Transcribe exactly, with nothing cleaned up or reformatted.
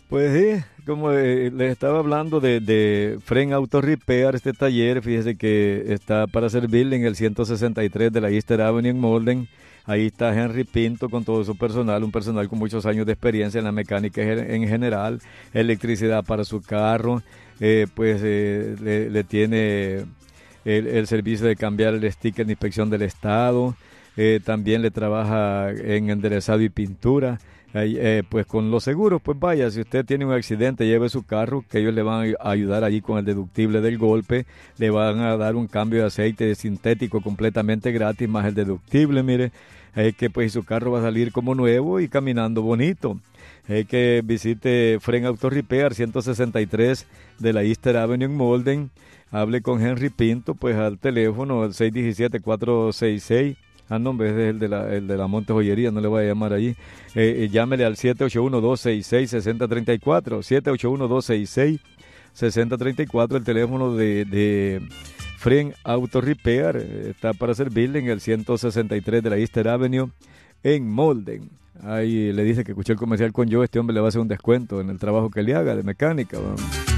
Pues sí, como eh, les estaba hablando de, de Fren Auto Repair, este taller, fíjese que está para servirle en el ciento sesenta y tres de la Easter Avenue en Molden. Ahí está Henry Pinto con todo su personal, un personal con muchos años de experiencia en la mecánica gen- en general, electricidad para su carro, eh, pues eh, le, le tiene el, el servicio de cambiar el sticker de inspección del estado, eh, también le trabaja en enderezado y pintura. Ahí, eh, pues con los seguros, pues vaya, si usted tiene un accidente, lleve su carro, que ellos le van a ayudar allí con el deductible del golpe, le van a dar un cambio de aceite sintético completamente gratis, más el deductible, mire, es que pues su carro va a salir como nuevo y caminando bonito. Es que visite Fren Auto Repair ciento sesenta y tres de la Easter Avenue en Molden, hable con Henry Pinto, pues al teléfono, al seis uno siete, cuatro seis seis. Ah, no, en vez de el de la, el de la Monte Joyería, no le voy a llamar allí. Eh, eh, llámele al siete ocho uno, dos seis seis, seis cero tres cuatro. siete ocho uno, dos seis seis, seis cero tres cuatro, el teléfono de, de Fren Auto Repair. eh, Está para servirle en el ciento sesenta y tres de la Easter Avenue en Molden. Ahí le dice que escuché el comercial con yo, este hombre le va a hacer un descuento en el trabajo que le haga de mecánica. Vamos.